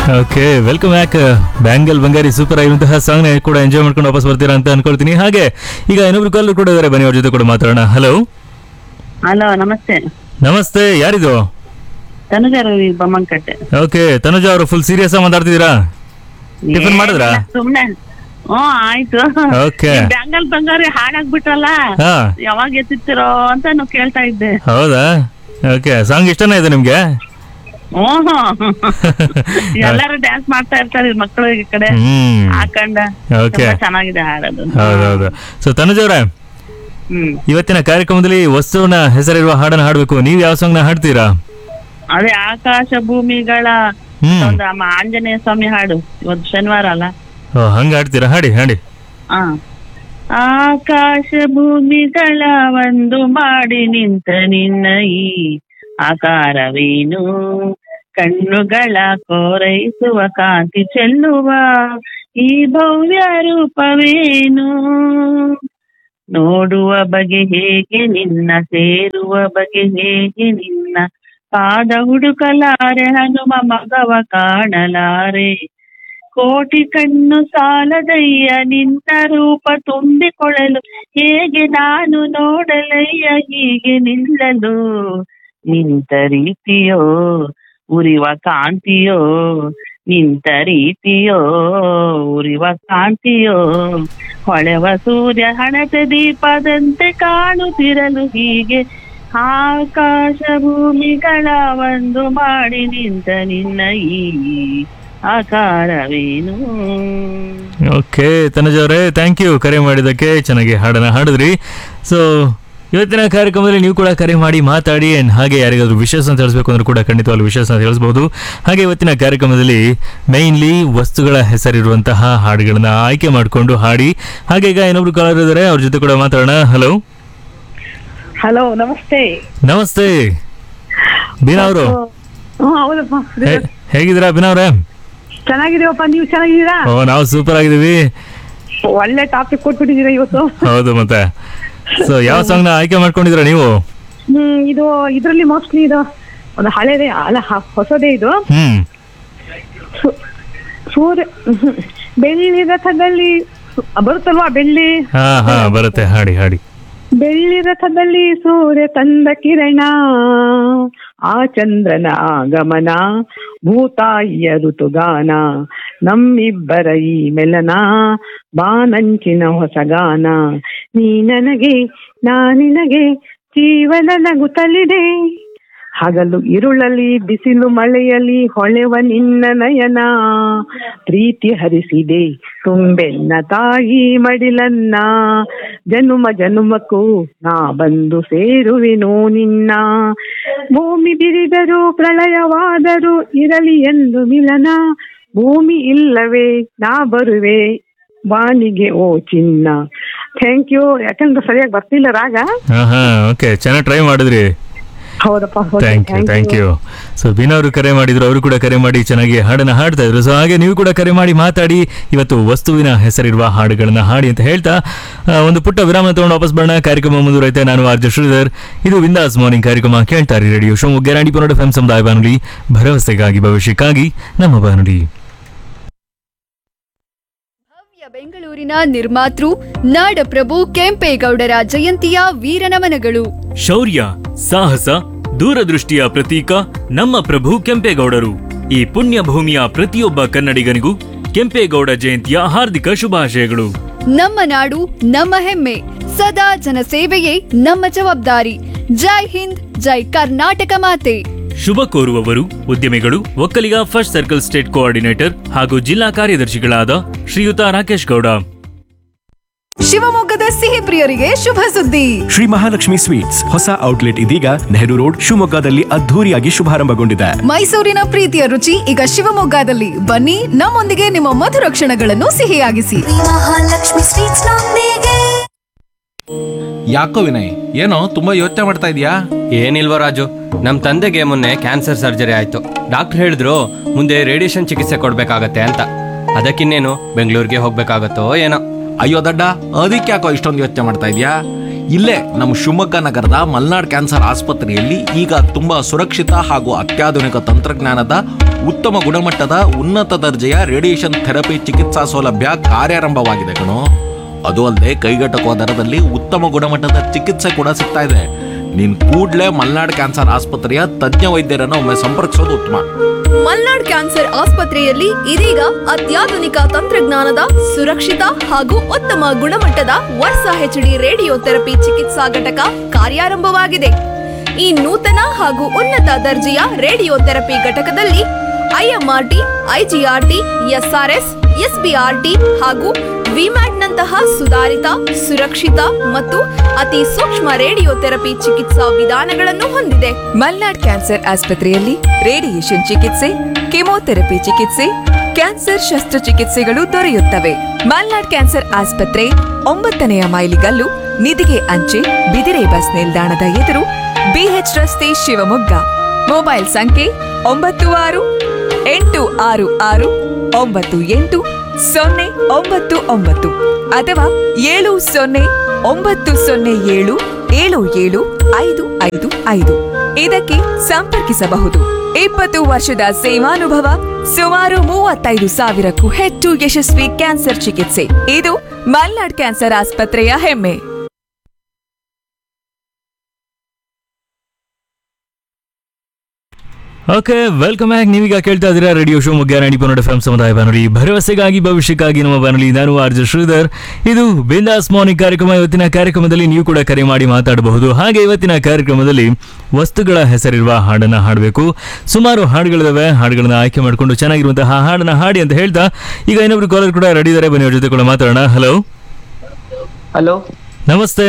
Okay, welcome back. Bangle ಬಂಗಾರಿ super ಆಗಿರುವಂತಹ song ಕೂಡ enjoy ಮಾಡ್ಕೊಂಡು ವಾಪಸ್ ಬರ್ತೀರಾ ಅಂತ ಅನ್ಕೊಳ್ತೀನಿ. ಹಾಗೆ ಈಗ ಇನ್ನೊಬ್ರು ಕಾಲ್ ಕೂಡ ಇದ್ದಾರೆ, ಬನ್ನಿ ಅವ್ರ ಜೊತೆ ಕೂಡ ಮಾತಾಡೋಣ. ಹಲೋ ಹಲೋ, ನಮಸ್ತೆ. ನಮಸ್ತೆ, ಯಾರಿದು? ತನುಜ ರವಿ ಬೊಮ್ಮನಕಟ್ಟೆ. ಓಕೆ, ತನುಜ ಅವರು ಫುಲ್ ಸೀರಿಯಸ್ ಆಗಿ ಮಾತಾಡ್ತಿದ್ದೀರಾ? ಟಿಫನ್ ಮಾಡಿದ್ರಾ? ಸುಮ್ನೆ. ಆಯ್ತು. ಓಕೆ. ಬ್ಯಾಂಗಲ್ ಬಂಗಾರಿ ಹಾಡಾಗ್ಬಿಟ್ರಲ್ಲ, ಹಾ, ಯಾವಾಗ ಎತ್ತಿರ್ತಿರೋ ಅಂತ ನಾವು ಕೇಳ್ತಾ ಇದ್ದೆ. ಹೌದಾ? ಓಕೆ, ಸಾಂಗ್ ಇಷ್ಟನೇ ಇದೆ ನಿಮ್ಗೆ? ಎಲ್ಲರೂ ಡ್ಯಾನ್ಸ್ ಮಾಡ್ತಾ ಇರ್ತಾರೆ ಮಕ್ಕಳು ಈ ಕಡೆ ಹಾಕೊಂಡ. ಓಕೆ, ಚೆನ್ನಾಗಿದೆ ಹಾಡೋದು. ಹೌದೌದು. ಸೊ ತನುಜ್ ಅವರೇ, ಇವತ್ತಿನ ಕಾರ್ಯಕ್ರಮದಲ್ಲಿ ವಸ್ತುವಿನ ಹೆಸರಿರುವ ಹಾಡನ್ನ ಹಾಡ್ಬೇಕು. ನೀವ್ ಯಾವ ಸಾಂಗ್ ನ ಹಾಡ್ತೀರಾ? ಅದೇ ಆಕಾಶ ಭೂಮಿಗಳ ಒಂದು ಆಂಜನೇಯ ಸ್ವಾಮಿ ಹಾಡು. ಇವತ್ತು ಶನಿವಾರ ಅಲ್ಲ. ಹಂಗ ಹಾಡ್ತೀರಾ? ಹಾಡಿ ಹಾಡಿ. ಆಕಾಶ ಭೂಮಿಗಳ ಒಂದು ಮಾಡಿ ನಿಂತ ನಿನ್ನ ಈ ಆಕಾರವೇನು, ಕಣ್ಣುಗಳ ಕೋರೈಸುವ ಕಾಂತಿ ಚೆಲ್ಲುವ ಈ ಭವ್ಯ ರೂಪವೇನು, ನೋಡುವ ಬಗೆ ಹೇಗೆ ನಿನ್ನ, ಸೇರುವ ಬಗೆ ಹೇಗೆ ನಿನ್ನ, ಪಾದ ಹುಡುಕಲಾರೆ ಹನುಮ ಮಗವ ಕಾಣಲಾರೆ, ಕೋಟಿ ಕಣ್ಣು ಸಾಲದಯ್ಯ ನಿನ್ನ ರೂಪ ತುಂಬಿಕೊಳ್ಳಲು, ಹೇಗೆ ನಾನು ನೋಡಲಯ್ಯ ಹೀಗೆ ನಿಲ್ಲಲು, ನಿಂತ ರೀತಿಯೋ ಉರಿವ ಕಾಂತಿಯೋ, ನಿಂತ ರೀತಿಯೋ ಉರಿವ ಕಾಂತಿಯೋ, ಹೊಳೆವ ಸೂರ್ಯ ಹಣತೆ ದೀಪದಂತೆ ಕಾಣುತ್ತಿರಲು, ಹೀಗೆ ಆಕಾಶ ಭೂಮಿಗಳ ಒಂದು ಮಾಡಿ ನಿಂತ ನಿನ್ನ ಈ ಆಕಾರವೇನು. ಓಕೆ ತನುಜ್ ಅವರೇ, ಥ್ಯಾಂಕ್ ಯು ಕರೆ ಮಾಡಿದ್ದಕ್ಕೆ. ಚೆನ್ನಾಗಿ ಹಾಡನ್ನ ಹಾಡಿದ್ರಿ. ಸೊ ಇವತ್ತಿನ ಕಾರ್ಯಕ್ರಮದಲ್ಲಿ ನೀವು ಕೂಡ ಕರೆ ಮಾಡಿ ಮಾತಾಡಿ, ಅಂಡ್ ಹಾಗೆ ಯಾರಿಗಾದ್ರೂ ವಿಶೇಷ ತಿಳಿಸ್ಬೇಕು ಅಂದ್ರೆ ಕೂಡ ಖಂಡಿತವಾಗ್ಲೂ ವಿಶೇಷ ತಿಳಿಸಬಹುದು. ಹಾಗೆ ಇವತ್ತಿನ ಕಾರ್ಯಕ್ರಮದಲ್ಲಿ ಮೈನ್ಲಿ ವಸ್ತುಗಳ ಹೆಸರಿರುವಂತಹ ಹಾಡುಗಳನ್ನ ಆಯ್ಕೆ ಮಾಡಿಕೊಂಡು ಹಾಡಿ. ಹಾಗೆ ಈಗ ಇನ್ನೊಬ್ರು ಕಾಲರ್ ಇದ್ದಾರೆ, ಅವ್ರ ಜೊತೆ ಕೂಡ ಮಾತಾಡೋಣ. ಹಲೋ ಹಲೋ, ನಮಸ್ತೆ. ನಮಸ್ತೆ ಬೀನಾ ಅವರು. ಹೌದಪ್ಪ, ಹೇಗಿದ್ದೀರಾ ಬೀನಾ ಅವರೇ? ಚೆನ್ನಾಗಿದೀವಪ್ಪ, ನೀವು ಚೆನ್ನಾಗಿದ್ದೀರಾ? ನಾವು ಸೂಪರ್ ಆಗಿದ್ದೀವಿ. ಒಳ್ಳೆ ಟಾಪಿಕ್ ಕೊಟ್ಬಿಟ್ಟಿದ್ದೀರಾ ಇವತ್ತು. ಹೌದು, ಮತ್ತೆ ಸೊ ಯಾವ ಸಾಂಗ್ ನ ಆಯ್ಕೆ ಮಾಡ್ಕೊಂಡಿದ್ದೀರಾ ನೀವು? ಇದು ಇದ್ರಲ್ಲಿ ಮೋಸ್ಟ್ಲಿ ಇದು ಒಂದು ಹಳೇದೇ ಅಲ್ಲ, ಹೊಸದೇ ಇದು. ಸೂರ್ಯ ಬೆಳ್ಳಿ ರಥದಲ್ಲಿ ಬರುತ್ತಲ್ವಾ? ಬೆಳ್ಳಿ ಬರುತ್ತೆ, ಹಾಡಿ ಹಾಡಿ. ಬೆಳ್ಳಿ ರಥದಲ್ಲಿ ಸೂರ್ಯ ತಂದ ಕಿರಣ, ಆ ಚಂದ್ರನ ಆಗಮನ, ಭೂತಾಯಿಯ ಋತುಗಾನ, ನಮ್ಮಿಬ್ಬರ ಈ ಮೆಲನ, ಬಾನಂಚಿನ ಹೊಸಗಾನ, ನೀ ನನಗೆ ನಾ ನಿನಗೆ ಜೀವನ ನಗುತ್ತಲಿದೆ, ಹಗಲು ಇರುಳಲ್ಲಿ ಬಿಸಿಲು ಮಳೆಯಲ್ಲಿ ಹೊಳೆವ ನಿನ್ನ ನಯನ, ಪ್ರೀತಿ ಹರಿಸಿದೆ ತುಂಬೆನ್ನ ತಾಯಿ ಮಡಿಲನ್ನ, ಜನುಮ ಜನುಮಕ್ಕೂ ನಾ ಬಂದು ಸೇರುವೆನು ನಿನ್ನ, ಭೂಮಿ ಬಿರಿದರೂ ಪ್ರಳಯವಾದರೂ ಇರಲಿ ಎಂದು ಮಿಲನ, ಭೂಮಿ ಇಲ್ಲವೇ ನಾ ಬರುವೆ ಬಾನಿಗೆ ಓ ಚಿನ್ನ. Thank you. ಯಾಕಂದ್ರೆ ಸರಿಯಾಗಿ ಬರ್ತಿಲ್ಲ ರಾಗ. ಓಕೆ, ಚೆನ್ನಾಗಿ ಟ್ರೈ ಮಾಡಿದ್ರಿ. ಹೌದಪ್ಪ, ಥ್ಯಾಂಕ್ ಯು. ಸೊ ಬೀನಾ ಅವರು ಕರೆ ಮಾಡಿದ್ರು, ಅವರು ಕೂಡ ಕರೆ ಮಾಡಿ ಚೆನ್ನಾಗಿ ಹಾಡನ್ನ ಹಾಡ್ತಾ ಇದ್ರು. ಸೊ ಹಾಗೆ ನೀವು ಕೂಡ ಕರೆ ಮಾಡಿ ಮಾತಾಡಿ, ಇವತ್ತು ವಸ್ತುವಿನ ಹೆಸರಿರುವ ಹಾಡುಗಳನ್ನ ಹಾಡಿ ಅಂತ ಹೇಳ್ತಾ ಒಂದು ಪುಟ್ಟ ವಿರಾಮ ತಗೊಂಡು ವಾಪಸ್ ಬರೋಣ. ಕಾರ್ಯಕ್ರಮ ಮುಂದುವರೆಯುತ್ತೆ. ನಾನು ಆರ್ಜೆ ಶ್ರೀಧರ್, ಇದು ವಿಂದಾಸ್ ಮಾರ್ನಿಂಗ್ ಕಾರ್ಯಕ್ರಮ. ಕೇಳ್ತಾರೆ ರೇಡಿಯೋ ಶಿವಮೊಗ್ಗ 90.4 FM ಸಮುದಾಯ ಬಾನುಲಿ, ಭರವಸೆಗಾಗಿ ಭವಿಷ್ಯಕ್ಕಾಗಿ ನಮ್ಮ ಬಾನುಲಿ. ಬೆಂಗಳೂರಿನ ನಿರ್ಮಾತೃ ನಾಡಪ್ರಭು ಕೆಂಪೇಗೌಡರ ಜಯಂತಿಯ ವೀರನಮನಗಳು. ಶೌರ್ಯ, ಸಾಹಸ, ದೂರದೃಷ್ಟಿಯ ಪ್ರತೀಕ ನಮ್ಮ ಪ್ರಭು ಕೆಂಪೇಗೌಡರು. ಈ ಪುಣ್ಯ ಭೂಮಿಯ ಪ್ರತಿಯೊಬ್ಬ ಕನ್ನಡಿಗನಿಗೂ ಕೆಂಪೇಗೌಡ ಜಯಂತಿಯ ಹಾರ್ದಿಕ ಶುಭಾಶಯಗಳು. ನಮ್ಮ ನಾಡು ನಮ್ಮ ಹೆಮ್ಮೆ, ಸದಾ ಜನಸೇವೆಯೇ ನಮ್ಮ ಜವಾಬ್ದಾರಿ. ಜೈ ಹಿಂದ್, ಜೈ ಕರ್ನಾಟಕ ಮಾತೆ. ಶುಭ ಕೋರುವವರು ಉದ್ಯಮಿಗಳು, Vokkaliga first circle state coordinator ಹಾಗೂ ಜಿಲ್ಲಾ ಕಾರ್ಯದರ್ಶಿಗಳಾದ ಶ್ರೀಯುತ ರಾಕೇಶ್ ಗೌಡ. ಶಿವಮೊಗ್ಗದ ಸಿಹಿ ಪ್ರಿಯರಿಗೆ ಶುಭ ಸುದ್ದಿ. ಶ್ರೀ ಮಹಾಲಕ್ಷ್ಮಿ ಸ್ವೀಟ್ಸ್ ಹೊಸ ಔಟ್ಲೆಟ್ ಇದೀಗ ನೆಹರು ರೋಡ್ ಶಿವಮೊಗ್ಗದಲ್ಲಿ ಅದ್ಧೂರಿಯಾಗಿ ಶುಭಾರಂಭಗೊಂಡಿದೆ. ಮೈಸೂರಿನ ಪ್ರೀತಿಯ ರುಚಿ ಈಗ ಶಿವಮೊಗ್ಗದಲ್ಲಿ. ಬನ್ನಿ, ನಮ್ಮೊಂದಿಗೆ ನಿಮ್ಮ ಮಧುರ ಕ್ಷಣಗಳನ್ನು ಸಿಹಿಯಾಗಿಸಿ. ಮಹಾಲಕ್ಷ್ಮಿ ಸ್ವೀಟ್ಸ್ ನೊಂದಿಗೆ. ಯಾಕೋ ವಿನಯ್, ಏನೋ ತುಂಬಾ ಯೋಚನೆ ಮಾಡ್ತಾ ಇದೀಯಾ? ಏನಿಲ್ವ ರಾಜು, ನಮ್ ತಂದೆಗೆ ಮೊನ್ನೆ ಕ್ಯಾನ್ಸರ್ ಸರ್ಜರಿ ಆಯ್ತು. ಡಾಕ್ಟರ್ ಹೇಳಿದ್ರು ಮುಂದೆ ರೇಡಿಯೇಷನ್ ಚಿಕಿತ್ಸೆ ಕೊಡ್ಬೇಕಾಗತ್ತೆ ಅಂತ. ಅದಕ್ಕಿನ್ನೇನು ಬೆಂಗಳೂರಿಗೆ ಹೋಗ್ಬೇಕಾಗತ್ತೋ ಏನೋ. ಅಯ್ಯೋ ದಡ್ಡ, ಅದಕ್ಕೆ ಯಾಕೋ ಇಷ್ಟೊಂದು ಯೋಚನೆ ಮಾಡ್ತಾ ಇದೀಯಾ? ಇಲ್ಲೇ ನಮ್ಮ ಶಿವಮೊಗ್ಗ ನಗರದ ಮಲ್ನಾಡ್ ಕ್ಯಾನ್ಸರ್ ಆಸ್ಪತ್ರೆಯಲ್ಲಿ ಈಗ ತುಂಬಾ ಸುರಕ್ಷಿತ ಹಾಗೂ ಅತ್ಯಾಧುನಿಕ ತಂತ್ರಜ್ಞಾನದ ಉತ್ತಮ ಗುಣಮಟ್ಟದ ಉನ್ನತ ದರ್ಜೆಯ ರೇಡಿಯೇಷನ್ ಥೆರಪಿ ಚಿಕಿತ್ಸಾ ಸೌಲಭ್ಯ ಕಾರ್ಯಾರಂಭವಾಗಿದೆ ಕಣೋ. ಅದು ಅಲ್ಲದೆ ಕೈಗೆಟಕುವ ದರದಲ್ಲಿ ಉತ್ತಮ ಗುಣಮಟ್ಟದ ಚಿಕಿತ್ಸೆ ಕೂಡ ಸಿಗ್ತಾ ಇದೆ. ನೀನ್ ಕೂಡ್ಲೇ ಮಲ್ನಾಡ್ ಕ್ಯಾನ್ಸರ್ ಆಸ್ಪತ್ರೆಯ ತಜ್ಞ ವೈದ್ಯರನ್ನು ಒಮ್ಮೆ ಸಂಪರ್ಕಿಸೋದು ಉತ್ತಮ. ಮಲ್ನಾಡ್ ಕ್ಯಾನ್ಸರ್ ಆಸ್ಪತ್ರೆಯಲ್ಲಿ ಇದೀಗ ಅತ್ಯಾಧುನಿಕ ತಂತ್ರಜ್ಞಾನದ ಸುರಕ್ಷಿತ ಹಾಗೂ ಉತ್ತಮ ಗುಣಮಟ್ಟದ ವರ್ಷ HD ರೇಡಿಯೋಥೆರಪಿ ಚಿಕಿತ್ಸಾ ಘಟಕ ಕಾರ್ಯಾರಂಭವಾಗಿದೆ. ಈ ನೂತನ ಹಾಗೂ ಉನ್ನತ ದರ್ಜೆಯ ರೇಡಿಯೋಥೆರಪಿ ಘಟಕದಲ್ಲಿ IMRT, IGRT, SRS, SBRT ಹಾಗೂ ವಿಮ್ಯಾಟ್ನಂತಹ ಸುಧಾರಿತ, ಸುರಕ್ಷಿತ ಮತ್ತು ಅತಿ ಸೂಕ್ಷ್ಮ ರೇಡಿಯೋಥೆರಪಿ ಚಿಕಿತ್ಸಾ ವಿಧಾನಗಳನ್ನು ಹೊಂದಿದೆ. ಮಲ್ನಾಡ್ ಕ್ಯಾನ್ಸರ್ ಆಸ್ಪತ್ರೆಯಲ್ಲಿ ರೇಡಿಯೇಷನ್ ಚಿಕಿತ್ಸೆ, ಕೆಮೊಥೆರಪಿ ಚಿಕಿತ್ಸೆ, ಕ್ಯಾನ್ಸರ್ ಶಸ್ತ್ರಚಿಕಿತ್ಸೆಗಳು ದೊರೆಯುತ್ತವೆ. ಮಲ್ನಾಡ್ ಕ್ಯಾನ್ಸರ್ ಆಸ್ಪತ್ರೆ 9ನೇ ಮೈಲಿಗಲ್ಲು, ನಿಧಿಗೆ ಅಂಚೆ, ಬಿದಿರೆ ಬಸ್ ನಿಲ್ದಾಣದ ಎದುರು, BH ರಸ್ತೆ, ಶಿವಮೊಗ್ಗ. ಮೊಬೈಲ್ ಸಂಖ್ಯೆ 9661988099 ಅಥವಾ 7090077755. ಇದಕ್ಕೆ ಸಂಪರ್ಕಿಸಬಹುದು. 20 ವರ್ಷದ ಸೇವಾನುಭವ, ಸುಮಾರು 35,000ಕ್ಕೂ ಹೆಚ್ಚು ಯಶಸ್ವಿ ಕ್ಯಾನ್ಸರ್ ಚಿಕಿತ್ಸೆ. ಇದು ಮಲ್ನಾಡ್ ಕ್ಯಾನ್ಸರ್ ಆಸ್ಪತ್ರೆಯ ಹೆಮ್ಮೆ. Okay, welcome back. ನೀವೀಗ ಕೇಳ್ತಾ ಇದ್ದೀರಾ ರೇಡಿಯೋ ಶಿವಮೊಗ್ಗ 90.1 FM ಸಮುದಾಯ ಬಾನುಲಿ, ಭರವಸೆಗಾಗಿ ಭವಿಷ್ಯಕ್ಕಾಗಿ ನಮ್ಮ ಬಾನುಲಿ. ನಾನು RJ ಶ್ರೀಧರ್. ಇದು ಬಿಂದಾಸ್ ಮಾರ್ನಿಂಗ್ ಕಾರ್ಯಕ್ರಮ. ಇವತ್ತಿನ ಕಾರ್ಯಕ್ರಮದಲ್ಲಿ ನೀವು ಕೂಡ ಕರೆ ಮಾಡಿ ಮಾತಾಡಬಹುದು. ಹಾಗೆ ಇವತ್ತಿನ ಕಾರ್ಯಕ್ರಮದಲ್ಲಿ ವಸ್ತುಗಳ ಹೆಸರಿರುವ ಹಾಡನ್ನು ಹಾಡಬೇಕು. ಸುಮಾರು ಹಾಡುಗಳಿದಾವೆ. ಹಾಡುಗಳನ್ನ ಆಯ್ಕೆ ಮಾಡಿಕೊಂಡು ಚೆನ್ನಾಗಿರುವಂತಹ ಹಾಡನ್ನ ಹಾಡಿ ಅಂತ ಹೇಳ್ತಾ ಈಗ ಇನ್ನೊಬ್ರು ಕಾಲರ್ ಕೂಡ ರೆಡಿ ಇದ್ದಾರೆ. ಬನ್ನಿ ಅವ್ರ ಜೊತೆ ಕೂಡ ಮಾತಾಡೋಣ. ಹಲೋ ಹಲೋ, ನಮಸ್ತೆ.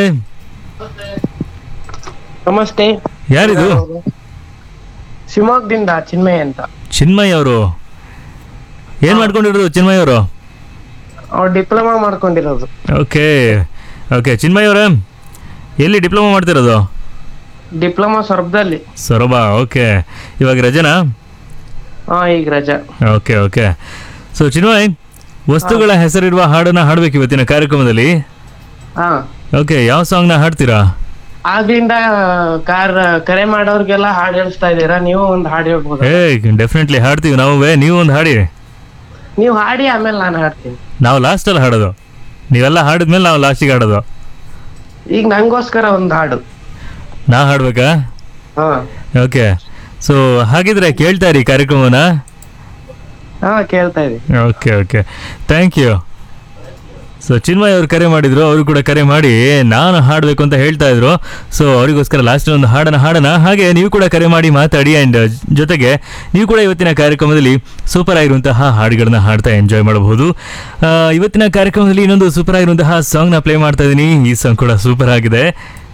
ನಮಸ್ತೆ. ಯಾರಿದು? ಶಿವಮೊಗ್ಗದಿಂದ ಚಿನ್ಮಯ್ ಅಂತ. ಚಿನ್ಮಯ್ ಅವರು ಏನ್ ಮಾಡ್ಕೊಂಡಿರೋದು? ಚಿನ್ಮಯ್ ಅವರು ಅವ್ರು ಡಿಪ್ಲೊಮಾ ಮಾಡ್ಕೊಂಡಿರೋದು. ಓಕೆ ಓಕೆ, ಚಿನ್ಮಯ್ ಅವರೇ ಎಲ್ಲಿ ಡಿಪ್ಲೊಮಾ ಮಾಡ್ತಿರೋದು? ಡಿಪ್ಲೊಮಾ ಸೊರಬದಲ್ಲಿ. ಸೊರಬ. ಓಕೆ, ಇವಾಗ ರಜನಾ? ಈಗ ರಜಾ. Okay okay. ಸೊ ಚಿನ್ಮಯ್, ವಸ್ತುಗಳ ಹೆಸರಿರುವ ಹಾಡನ್ನ ಹಾಡ್ಬೇಕು ಇವತ್ತಿನ ಕಾರ್ಯಕ್ರಮದಲ್ಲಿ. ಓಕೆ, ಯಾವ ಸಾಂಗ್ನ ಹಾಡ್ತೀರಾ? ಆಗ್ಲಿಂದ ಕರೆ ಮಾಡೋರ್ಗೆಲ್ಲ ಹಾಡು ಹೇಳಿಸ್ತಾ ಇದ್ದೀರಾ, ನೀವು ಒಂದು ಹಾಡು ಹೇಳ್ಬೋದು? ಡೆಫಿನೆಟ್ಲಿ ಹಾಡ್ತೀವಿ ನಾವು. ನೀವು ಒಂದು ಹಾಡಿ. ನೀವು ಹಾಡಿ, ಆಮೇಲೆ ನಾನು ಹಾಡ್ತೀನಿ. ನಾವು ಲಾಸ್ಟಲ್ಲಿ ಹಾಡೋದು. ನೀವೆಲ್ಲ ಹಾಡಿದ್ಮೇಲೆ ನಾವು ಲಾಸ್ಟಿಗೆ ಹಾಡೋದು. ಈಗ ನಂಗೋಸ್ಕರ ಒಂದು ಹಾಡು. ನಾ ಹಾಡ್ಬೇಕಾ? ಓಕೆ. ಸೊ ಹಾಗಿದ್ರೆ ಕೇಳ್ತಾ ಇರಿ ಕಾರ್ಯಕ್ರಮನ. ಕೇಳ್ತಾ ಇರಿ. Okay okay, thank you. So Chinmay ಅವ್ರು ಕರೆ ಮಾಡಿದ್ರು. ಅವರು ಕೂಡ ಕರೆ ಮಾಡಿ ನಾನು ಹಾಡಬೇಕು ಅಂತ ಹೇಳ್ತಾ ಇದ್ರು. ಸೊ ಅವರಿಗೋಸ್ಕರ ಲಾಸ್ಟ್ ಒಂದು ಹಾಡೋಣ. ಹಾಗೆ ನೀವು ಕೂಡ ಕರೆ ಮಾಡಿ ಮಾತಾಡಿ. ಆ್ಯಂಡ್ ಜೊತೆಗೆ ನೀವು ಕೂಡ ಇವತ್ತಿನ ಕಾರ್ಯಕ್ರಮದಲ್ಲಿ ಸೂಪರ್ ಆಗಿರುವಂತಹ ಹಾಡುಗಳನ್ನ ಹಾಡ್ತಾ ಎಂಜಾಯ್ ಮಾಡಬಹುದು. ಇವತ್ತಿನ ಕಾರ್ಯಕ್ರಮದಲ್ಲಿ ಇನ್ನೊಂದು ಸೂಪರ್ ಆಗಿರುವಂತಹ ಸಾಂಗ್ನ ಪ್ಲೇ ಮಾಡ್ತಾ ಇದ್ದೀನಿ. ಈ ಸಾಂಗ್ ಕೂಡ ಸೂಪರ್ ಆಗಿದೆ.